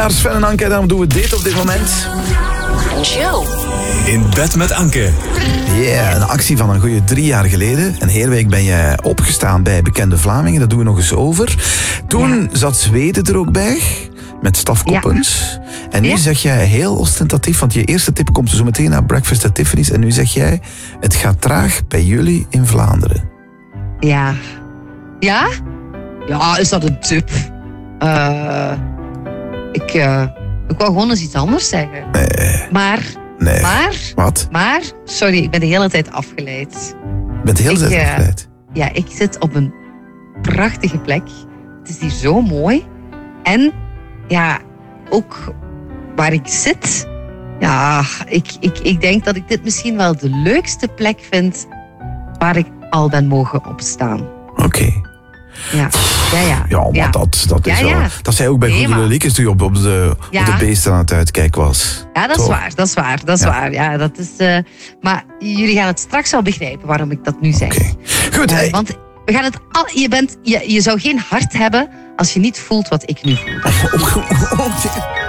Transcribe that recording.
naar Sven en Anke. Daarom doen we dit op dit moment. Joe. In bed met Anke. Yeah, een actie van een goede 3 jaar geleden. En hele week ben je opgestaan bij Bekende Vlamingen. Dat doen we nog eens over. Toen zat Zweden er ook bij. Met Staf Koppens. En nu zeg jij heel ostentatief, want je eerste tip komt zo meteen naar Breakfast at Tiffany's. En nu zeg jij, het gaat traag bij jullie in Vlaanderen. Ja. Ja? Ja, is dat een tip? Ik wou gewoon eens iets anders zeggen. Nee. Maar... Wat? Maar, sorry, ik ben de hele tijd afgeleid. Je bent de hele tijd afgeleid. Ja, ik zit op een prachtige plek. Het is hier zo mooi. En ja, ook waar ik zit... Ja, ik denk dat ik dit misschien wel de leukste plek vind waar ik al ben mogen opstaan. Oké. Ja, maar dat is wel... Dat zei ook bij Goede Leliekes toen je op de beesten aan het uitkijken was. Ja, dat is waar. Ja, dat is... maar jullie gaan het straks wel begrijpen waarom ik dat nu zeg. Oké. Goed, want we gaan het je zou geen hart hebben als je niet voelt wat ik nu voel.